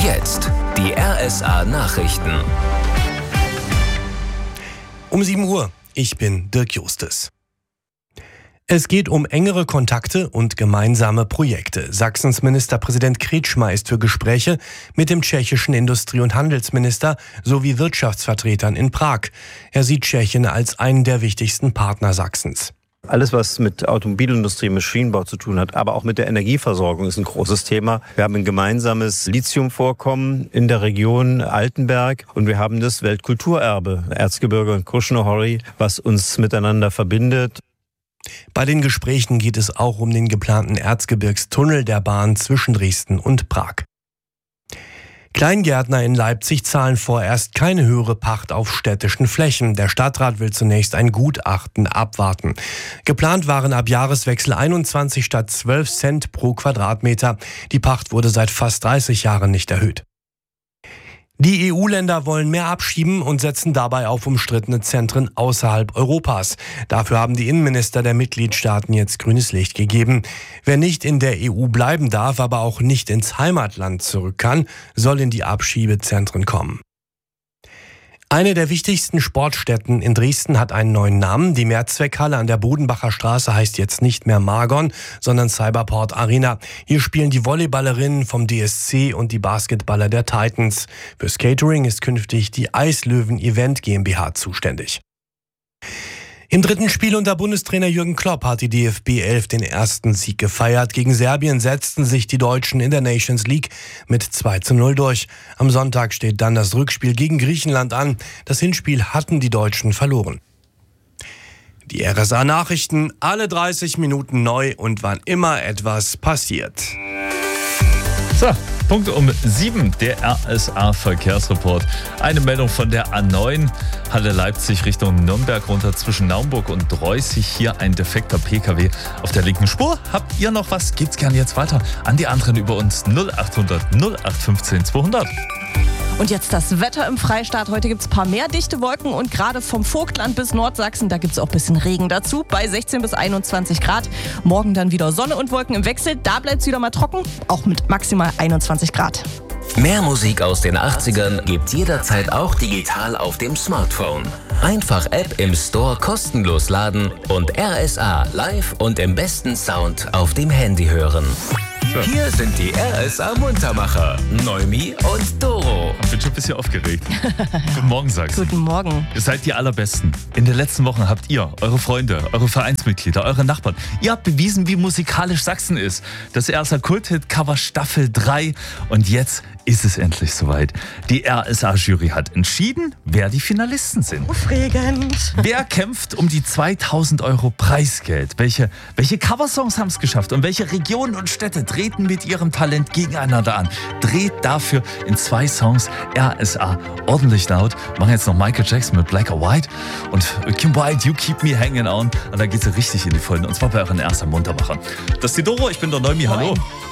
Jetzt die RSA Nachrichten. Um 7 Uhr. Ich bin Dirk Justus. Es geht um engere Kontakte und gemeinsame Projekte. Sachsens Ministerpräsident Kretschmer ist für Gespräche mit dem tschechischen Industrie- und Handelsminister sowie Wirtschaftsvertretern in Prag. Er sieht Tschechien als einen der wichtigsten Partner Sachsens. Alles, was mit Automobilindustrie, Maschinenbau zu tun hat, aber auch mit der Energieversorgung ist ein großes Thema. Wir haben ein gemeinsames Lithiumvorkommen in der Region Altenberg und wir haben das Weltkulturerbe Erzgebirge und Krušné hory, was uns miteinander verbindet. Bei den Gesprächen geht es auch um den geplanten Erzgebirgstunnel der Bahn zwischen Dresden und Prag. Kleingärtner in Leipzig zahlen vorerst keine höhere Pacht auf städtischen Flächen. Der Stadtrat will zunächst ein Gutachten abwarten. Geplant waren ab Jahreswechsel 21 statt 12 Cent pro Quadratmeter. Die Pacht wurde seit fast 30 Jahren nicht erhöht. Die EU-Länder wollen mehr abschieben und setzen dabei auf umstrittene Zentren außerhalb Europas. Dafür haben die Innenminister der Mitgliedstaaten jetzt grünes Licht gegeben. Wer nicht in der EU bleiben darf, aber auch nicht ins Heimatland zurück kann, soll in die Abschiebezentren kommen. Eine der wichtigsten Sportstätten in Dresden hat einen neuen Namen. Die Mehrzweckhalle an der Bodenbacher Straße heißt jetzt nicht mehr Margon, sondern Cyberport Arena. Hier spielen die Volleyballerinnen vom DSC und die Basketballer der Titans. Fürs Catering ist künftig die Eislöwen Event GmbH zuständig. Im dritten Spiel unter Bundestrainer Jürgen Klopp hat die DFB 11 den ersten Sieg gefeiert. Gegen Serbien setzten sich die Deutschen in der Nations League mit 2:0 durch. Am Sonntag steht dann das Rückspiel gegen Griechenland an. Das Hinspiel hatten die Deutschen verloren. Die RSA Nachrichten, alle 30 Minuten neu und wann immer etwas passiert. So, Punkt um 7, der RSA-Verkehrsreport. Eine Meldung von der A9, Halle Leipzig Richtung Nürnberg runter zwischen Naumburg und Dreußig. Hier ein defekter PKW auf der linken Spur. Habt ihr noch was? Geht's gern jetzt weiter an die anderen über uns 0800 0815 200. Und jetzt das Wetter im Freistaat. Heute gibt es ein paar mehr dichte Wolken und gerade vom Vogtland bis Nordsachsen, da gibt es auch ein bisschen Regen dazu, bei 16 bis 21 Grad. Morgen dann wieder Sonne und Wolken im Wechsel, da bleibt es wieder mal trocken, auch mit maximal 21 Grad. Mehr Musik aus den 80ern gibt's jederzeit auch digital auf dem Smartphone. Einfach App im Store kostenlos laden und RSA live und im besten Sound auf dem Handy hören. So. Hier sind die RSA Muntermacher, Noemi und Doro. Ich bin schon ein bisschen aufgeregt. Guten Morgen, Sachsen. Guten Morgen. Ihr seid die Allerbesten. In den letzten Wochen habt ihr, eure Freunde, eure Vereinsmitglieder, eure Nachbarn, ihr habt bewiesen, wie musikalisch Sachsen ist. Das RSA Kulthit-Cover Staffel 3 und jetzt ist es endlich soweit. Die RSA-Jury hat entschieden, wer die Finalisten sind. Aufregend. Wer kämpft um die 2000 € Preisgeld? Welche Coversongs haben es geschafft und welche Regionen und Städte treten mit ihrem Talent gegeneinander an? Dreht dafür in 2 Songs RSA ordentlich laut. Machen jetzt noch Michael Jackson mit Black or White und Kim Wilde, You Keep Me Hanging On. Und dann geht es richtig in die Vollen. Und zwar bei euren RSA Muntermachern. Das ist die Doro, ich bin der Noemi, hallo.